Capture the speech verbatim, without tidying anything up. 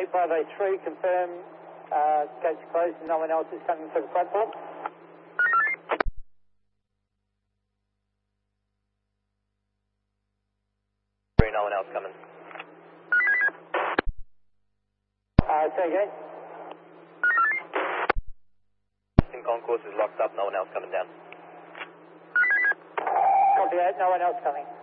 five eight three, confirm uh, gates closed and no one else is coming to the platform. No one else coming. Uh, say again. Concourse is locked up, no one else coming down. Copy that, no one else coming.